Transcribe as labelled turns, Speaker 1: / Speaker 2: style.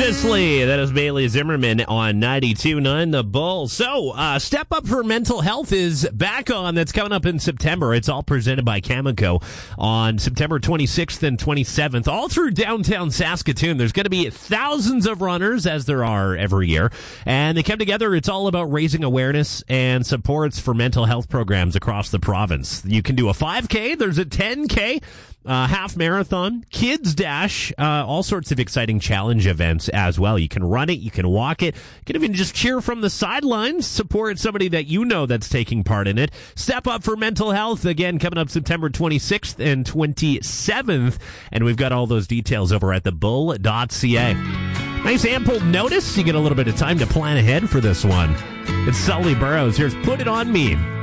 Speaker 1: Religiously. That is Bailey Zimmerman on 92.9 The Bull. So, Step Up for Mental Health is back on. That's coming up in September. It's all presented by Cameco on September 26th and 27th, all through downtown Saskatoon. There's going to be thousands of runners, as there are every year, and they come together. It's all about raising awareness and supports for mental health programs across the province. You can do a 5K. There's a 10K. Half marathon, kids dash, all sorts of exciting challenge events as well. You can run it, you can walk it, you can even just cheer from the sidelines, support somebody that you know that's taking part in it. Step Up for Mental Health, again, coming up September 26th and 27th, and we've got all those details over at thebull.ca. Nice ample notice. You get a little bit of time to plan ahead for this one. It's Sully Burrows. Here's Put It On Me.